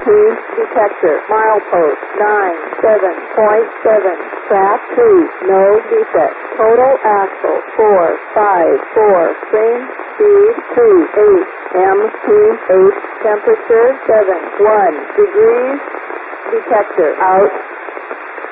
detector. Milepost 97.7. Track 2. No defect. Total axle 454. Train speed 28. MP8. Temperature 71 degrees. Detector out.